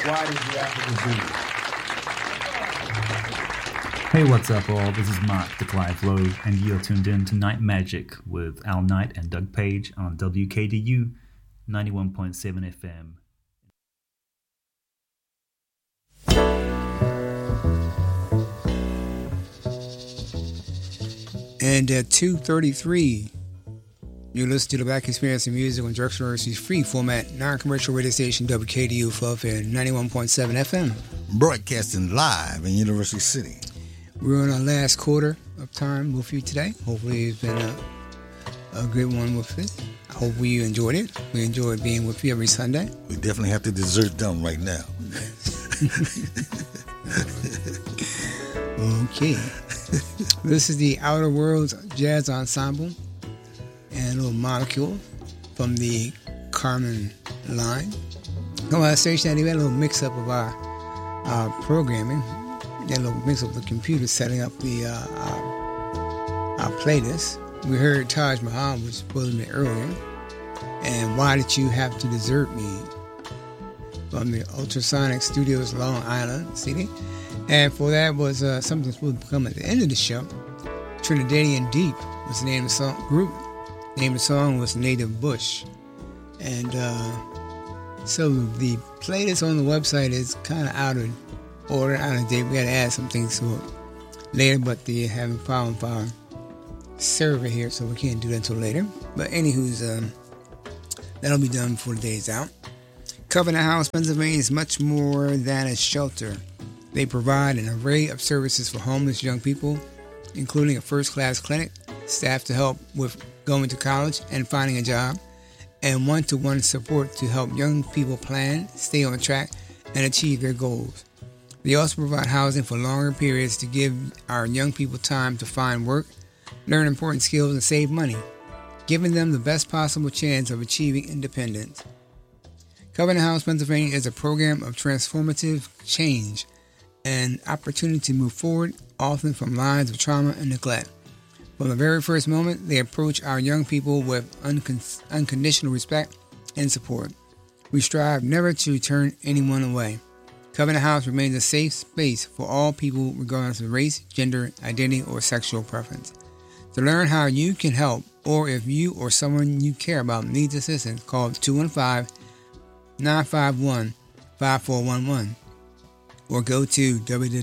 Why did you have to do this? Hey, what's up, all? This is Mark, the Clive Lowe, and you're tuned in to Night Magic with Al Knight and Doug Page on WKDU 91.7 FM. And at 2:33, you listen to the Black Experience in Music on Drexel University's free format, non-commercial radio station WKDU Philadelphia 91.7 FM. Broadcasting live in University City. We're on our last quarter of time with you today. Hopefully it's been a good one with it. Hopefully you enjoyed it. We enjoy being with you every Sunday. We definitely have to dessert them right now. Okay. This is the Outer Worlds Jazz Ensemble and a little Molecule from the Carmen line. On our station, we had a little mix-up of our programming. We had a little mix-up of the computer setting up the our playlist. We heard Taj Mahal, which was supposed to be earlier, and Why Did You Have to Desert Me from the Ultrasonic Studios, Long Island City. And for that was something supposed to come at the end of the show. Trinidadian Deep was the name of the song. Group name of the song was Native Bush. And so the playlist on the website is kind of out of order, out of date. We got to add some things to it later, but they haven't found our server here, so we can't do that until later. But anywho's, that'll be done before the day is out. Covenant House, Pennsylvania is much more than a shelter. They provide an array of services for homeless young people, including a first-class clinic, staff to help with going to college and finding a job, and one-to-one support to help young people plan, stay on track, and achieve their goals. They also provide housing for longer periods to give our young people time to find work, learn important skills, and save money, giving them the best possible chance of achieving independence. Covenant House, Pennsylvania is a program of transformative change and opportunity to move forward, often from lives of trauma and neglect. From the very first moment, they approach our young people with unconditional respect and support. We strive never to turn anyone away. Covenant House remains a safe space for all people regardless of race, gender, identity, or sexual preference. To learn how you can help, or if you or someone you care about needs assistance, call 215-951-5411. Or go to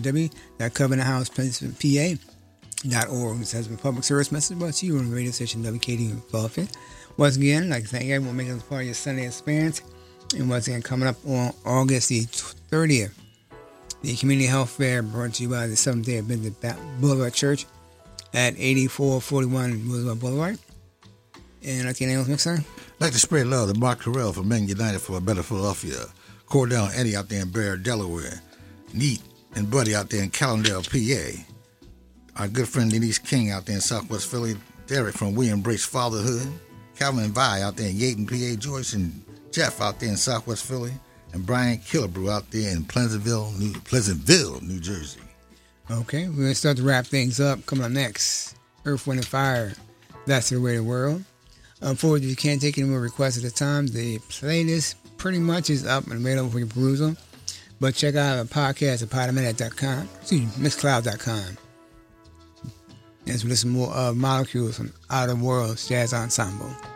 www.covenanthousepa.org. This has been a public service message brought to you on the radio station WKD in Philadelphia. Once again, I'd like to thank everyone for making this part of your Sunday experience. And once again, coming up on August the 30th, the Community Health Fair brought to you by the Seventh-day Adventist Boulevard Church at 8441 Roosevelt Boulevard. And I can't else next time. I'd like to spread love to Mark Terrell from Men United for a Better Philadelphia. Cordell and Eddie out there in Bear, Delaware. Neat and Buddy out there in Callendale, PA. Our good friend Denise King out there in Southwest Philly. Derek from We Embrace Fatherhood. Calvin and Vi out there in Yaden, PA. Joyce and Jeff out there in Southwest Philly. And Brian Killebrew out there in Pleasantville, New Jersey. Okay, we're going to start to wrap things up. Coming up next, Earth, Wind, and Fire. That's the way of the world. Unfortunately, you can't take any more requests at the time. The playlist pretty much is up and available for your perusal. But check out our podcast at podomatic.com, mixcloud.com. As we listen more of Molecules from Outer Worlds Jazz Ensemble.